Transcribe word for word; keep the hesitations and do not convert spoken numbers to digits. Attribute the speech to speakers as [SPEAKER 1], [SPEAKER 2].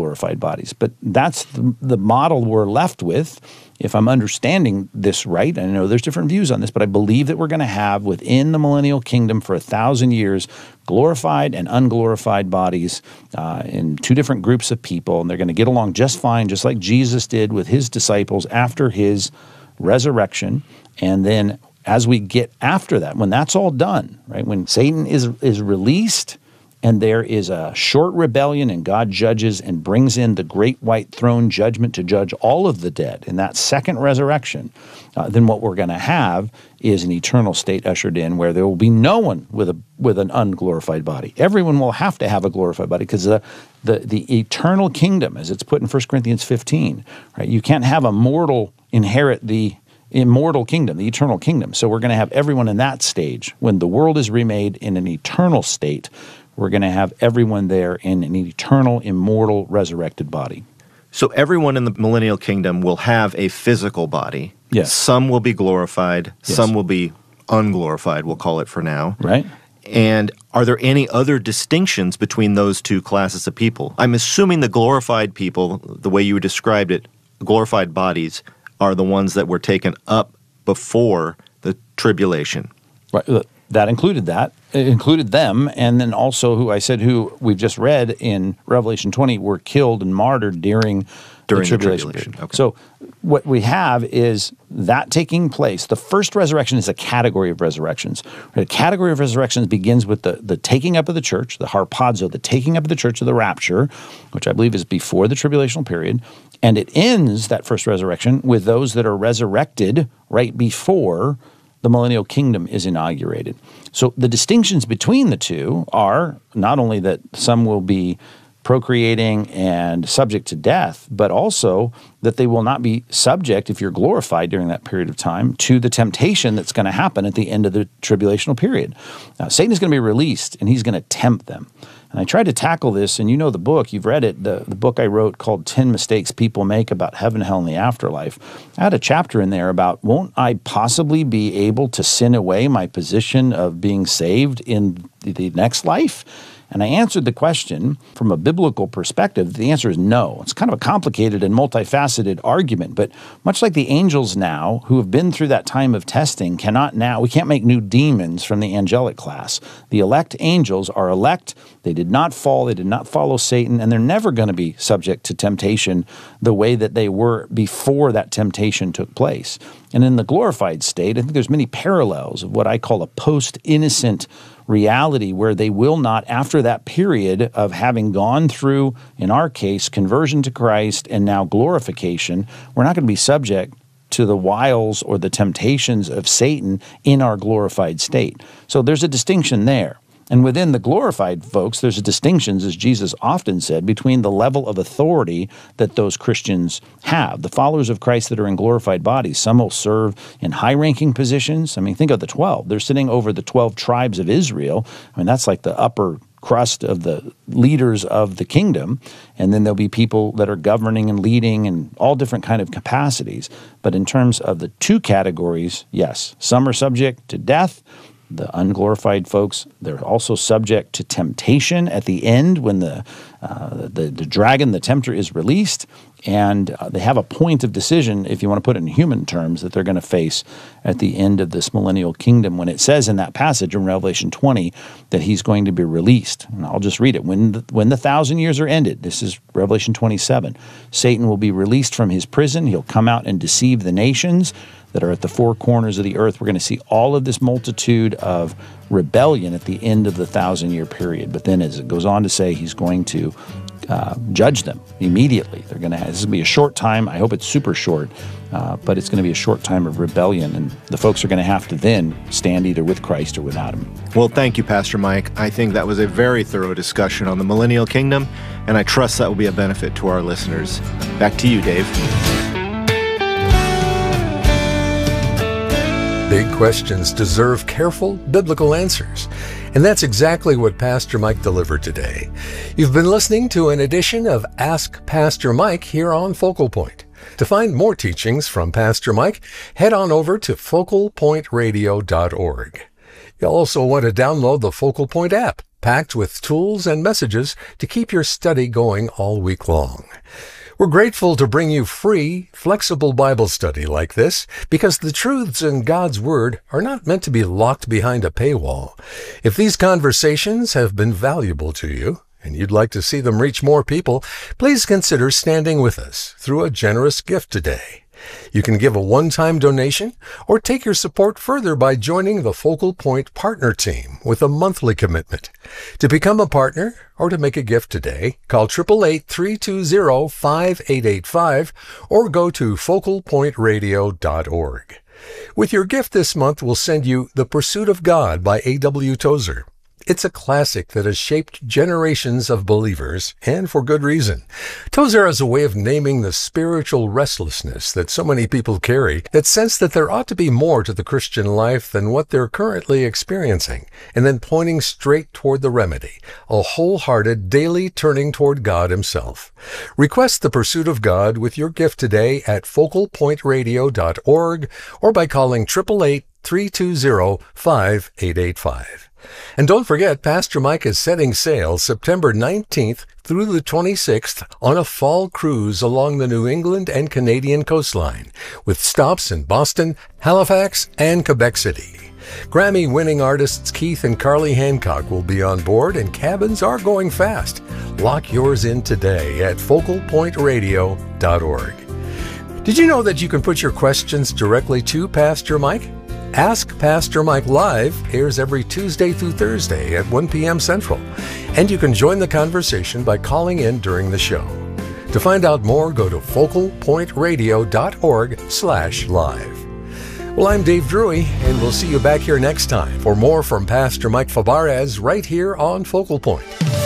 [SPEAKER 1] glorified bodies. But that's the, the model we're left with. If I'm understanding this right, I know there's different views on this, but I believe that we're going to have within the millennial kingdom for a thousand years glorified and unglorified bodies uh, in two different groups of people, and they're going to get along just fine, just like Jesus did with his disciples after his resurrection. And then as we get after that, when that's all done, right, when Satan is is released, and there is a short rebellion, and God judges and brings in the great white throne judgment to judge all of the dead in that second resurrection, uh, then what we're going to have is an eternal state ushered in where there will be no one with a with an unglorified body. Everyone will have to have a glorified body because the, the the eternal kingdom, as it's put in First Corinthians fifteen, right? You can't have a mortal inherit the immortal kingdom, the eternal kingdom. So we're going to have everyone in that stage. When the world is remade in an eternal state, we're going to have everyone there in an eternal, immortal, resurrected body.
[SPEAKER 2] So everyone in the millennial kingdom will have a physical body.
[SPEAKER 1] Yes.
[SPEAKER 2] Some will be glorified.
[SPEAKER 1] Yes.
[SPEAKER 2] Some will be unglorified, we'll call it for now.
[SPEAKER 1] Right.
[SPEAKER 2] And are there any other distinctions between those two classes of people? I'm assuming the glorified people, the way you described it, glorified bodies, are the ones that were taken up before the tribulation.
[SPEAKER 1] Right. That included that. It included them, and then also who I said who we've just read in Revelation twenty were killed and martyred during,
[SPEAKER 2] during
[SPEAKER 1] the tribulation.
[SPEAKER 2] The tribulation. Okay.
[SPEAKER 1] So what we have is that taking place. The first resurrection is a category of resurrections. The category of resurrections begins with the, the taking up of the church, the harpazo, the taking up of the church of the rapture, which I believe is before the tribulational period, and it ends, that first resurrection, with those that are resurrected right before the millennial kingdom is inaugurated. So the distinctions between the two are not only that some will be procreating and subject to death, but also that they will not be subject, if you're glorified during that period of time, to the temptation that's going to happen at the end of the tribulational period. Now, Satan is going to be released, and he's going to tempt them. And I tried to tackle this, and you know the book, you've read it, the, the book I wrote called ten Mistakes People Make About Heaven, Hell, and the Afterlife. I had a chapter in there about, won't I possibly be able to sin away my position of being saved in the next life? And I answered the question from a biblical perspective. The answer is no. It's kind of a complicated and multifaceted argument, but much like the angels now, who have been through that time of testing, cannot now, we can't make new demons from the angelic class. The elect angels are elect. They did not fall. They did not follow Satan, and they're never going to be subject to temptation the way that they were before that temptation took place. And in the glorified state, I think there's many parallels of what I call a post-innocent reality where they will not, after that period of having gone through, in our case, conversion to Christ and now glorification, we're not going to be subject to the wiles or the temptations of Satan in our glorified state. So there's a distinction there. And within the glorified folks, there's a distinction, as Jesus often said, between the level of authority that those Christians have. The followers of Christ that are in glorified bodies, some will serve in high-ranking positions. I mean, think of the twelve. They're sitting over the twelve tribes of Israel. I mean, that's like the upper crust of the leaders of the kingdom. And then there'll be people that are governing and leading in all different kind of capacities. But in terms of the two categories, yes, some are subject to death. The unglorified folks, they're also subject to temptation at the end when the uh, the, the dragon, the tempter, is released, and uh, they have a point of decision, if you want to put it in human terms, that they're going to face at the end of this millennial kingdom when it says in that passage in Revelation twenty that he's going to be released. And I'll just read it. When the, when the thousand years are ended, this is Revelation twenty-seven, Satan will be released from his prison. He'll come out and deceive the nations that are at the four corners of the earth. We're going to see all of this multitude of rebellion at the end of the thousand-year period. But then as it goes on to say, he's going to uh, judge them immediately. They're going to have, this is going to be a short time. I hope it's super short, uh, but it's going to be a short time of rebellion, and the folks are going to have to then stand either with Christ or without him.
[SPEAKER 2] Well, thank you, Pastor Mike. I think that was a very thorough discussion on the millennial kingdom, and I trust that will be a benefit to our listeners. Back to you, Dave.
[SPEAKER 3] Big questions deserve careful biblical answers. And that's exactly what Pastor Mike delivered today. You've been listening to an edition of Ask Pastor Mike here on Focal Point. To find more teachings from Pastor Mike, head on over to focal point radio dot org. You'll also want to download the Focal Point app packed with tools and messages to keep your study going all week long. We're grateful to bring you free, flexible Bible study like this because the truths in God's Word are not meant to be locked behind a paywall. If these conversations have been valuable to you, and you'd like to see them reach more people, please consider standing with us through a generous gift today. You can give a one-time donation or take your support further by joining the Focal Point Partner Team with a monthly commitment. To become a partner or to make a gift today, call eight eight eight, three two zero, five eight eight five or go to focal point radio dot org. With your gift this month, we'll send you The Pursuit of God by A W Tozer. It's a classic that has shaped generations of believers, and for good reason. Tozer has a way of naming the spiritual restlessness that so many people carry, that sense that there ought to be more to the Christian life than what they're currently experiencing, and then pointing straight toward the remedy, a wholehearted daily turning toward God Himself. Request The Pursuit of God with your gift today at focal point radio dot org or by calling eight eight eight, three two zero, five eight eight five. And don't forget, Pastor Mike is setting sail September nineteenth through the twenty-sixth on a fall cruise along the New England and Canadian coastline, with stops in Boston, Halifax, and Quebec City. Grammy-winning artists Keith and Carly Hancock will be on board, and cabins are going fast. Lock yours in today at focal point radio dot org. Did you know that you can put your questions directly to Pastor Mike? Ask Pastor Mike Live airs every Tuesday through Thursday at one p.m. Central, and you can join the conversation by calling in during the show. To find out more, go to focal point radio dot org slash live. Well, I'm Dave Drury, and we'll see you back here next time for more from Pastor Mike Fabarez right here on Focal Point.